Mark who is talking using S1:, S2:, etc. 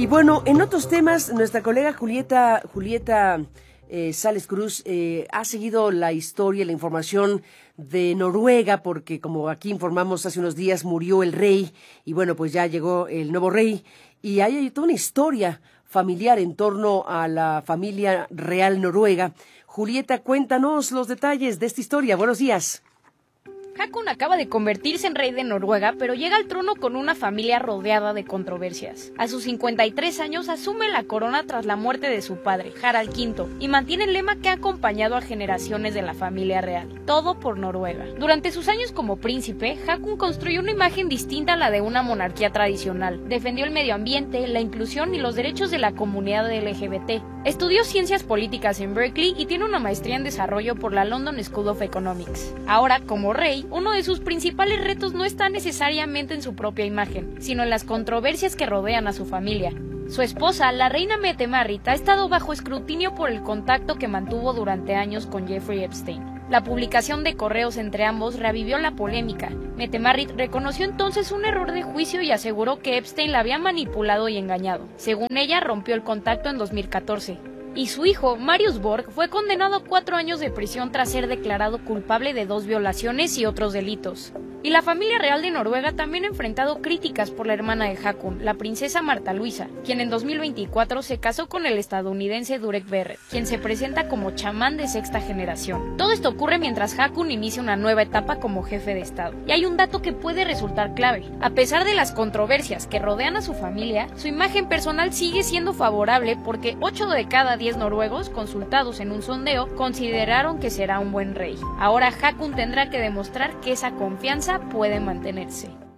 S1: Y bueno, en otros temas, nuestra colega Julieta Sales Cruz ha seguido la historia, la información de Noruega, porque como aquí informamos hace unos días murió el rey y bueno, pues ya llegó el nuevo rey y hay toda una historia familiar en torno a la familia real noruega. Julieta, cuéntanos los detalles de esta historia. Buenos días.
S2: Haakon acaba de convertirse en rey de Noruega, pero llega al trono con una familia rodeada de controversias. A sus 53 años asume la corona tras la muerte de su padre, Harald V, y mantiene el lema que ha acompañado a generaciones de la familia real: todo por Noruega. Durante sus años como príncipe, Haakon construyó una imagen distinta a la de una monarquía tradicional. Defendió el medio ambiente, la inclusión y los derechos de la comunidad LGBT. Estudió ciencias políticas en Berkeley y tiene una maestría en desarrollo por la London School of Economics. Ahora, como rey, uno de sus principales retos no está necesariamente en su propia imagen, sino en las controversias que rodean a su familia. Su esposa, la reina Mette-Marit, ha estado bajo escrutinio por el contacto que mantuvo durante años con Jeffrey Epstein. La publicación de correos entre ambos reavivió la polémica. Mette-Marit reconoció entonces un error de juicio y aseguró que Epstein la había manipulado y engañado. Según ella, rompió el contacto en 2014. Y su hijo, Marius Borg, fue condenado a 4 años de prisión tras ser declarado culpable de 2 violaciones y otros delitos. Y la familia real de Noruega también ha enfrentado críticas por la hermana de Haakon, la princesa Marta Luisa, quien en 2024 se casó con el estadounidense Durek Verrett, quien se presenta como chamán de sexta generación. Todo esto ocurre mientras Haakon inicia una nueva etapa como jefe de estado. Y hay un dato que puede resultar clave. A pesar de las controversias que rodean a su familia, su imagen personal sigue siendo favorable porque 8 de cada 10 noruegos consultados en un sondeo consideraron que será un buen rey. Ahora Haakon tendrá que demostrar que esa confianza puede mantenerse.